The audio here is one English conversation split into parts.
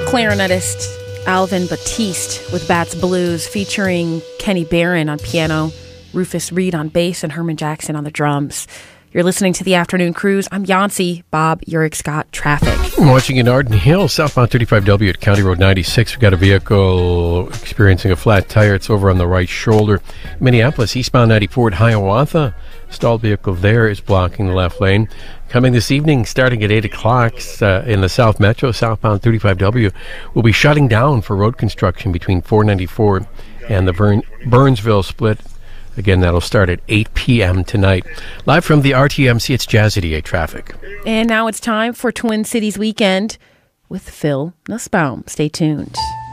Clarinetist Alvin Batiste with Bats Blues, featuring Kenny Barron on piano, Rufus Reed on bass, and Herman Jackson on the drums. You're listening to The Afternoon Cruise. I'm Yancey. Bob Urick's got traffic. I'm watching in Arden Hill, southbound 35W at County Road 96. We've got a vehicle experiencing a flat tire. It's over on the right shoulder. Minneapolis, eastbound 94 at Hiawatha. Stalled vehicle there is blocking the left lane. Coming this evening, starting at 8 o'clock in the South Metro, southbound 35W, will be shutting down for road construction between 494 and the Burnsville split. Again, that'll start at 8 p.m. tonight. Live from the RTMC, it's Jazz 88 Traffic. And now it's time for Twin Cities Weekend with Phil Nussbaum. Stay tuned.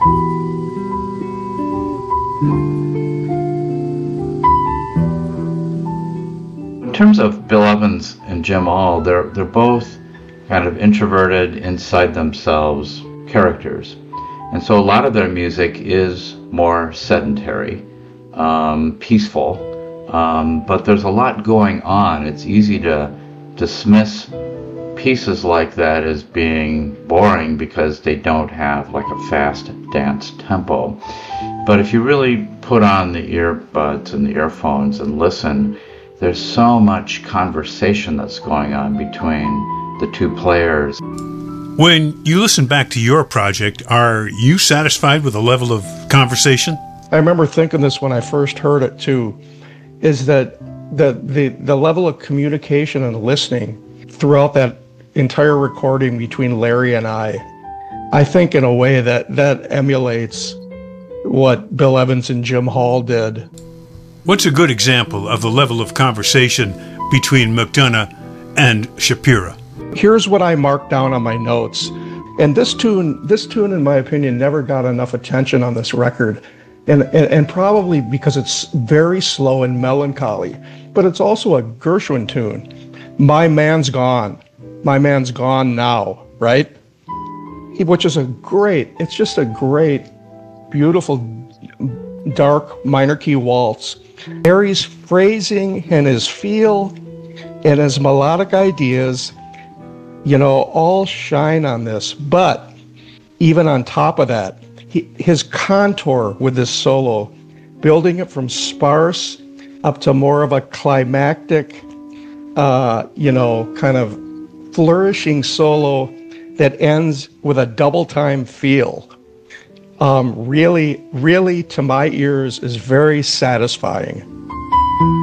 In terms of Bill Evans and Jim Hall, they're both kind of introverted, inside themselves characters. And so a lot of their music is more sedentary. Peaceful, but there's a lot going on. It's easy to dismiss pieces like that as being boring because they don't have like a fast dance tempo. But if you really put on the earbuds and the earphones and listen, there's so much conversation that's going on between the two players. When you listen back to your project, are you satisfied with the level of conversation? I remember thinking this when I first heard it too, is that the level of communication and listening throughout that entire recording between Larry and I think in a way that emulates what Bill Evans and Jim Hall did. What's a good example of the level of conversation between McDonough and Shapiro? Here's what I marked down on my notes. And this tune, in my opinion, never got enough attention on this record. And probably because it's very slow and melancholy, but it's also a Gershwin tune. My Man's Gone Now, right? Which is it's just a great, beautiful, dark minor key waltz. Harry's phrasing and his feel and his melodic ideas, all shine on this. But even on top of that, his contour with this solo, building it from sparse up to more of a climactic, kind of flourishing solo that ends with a double time feel. Really, to my ears, is very satisfying.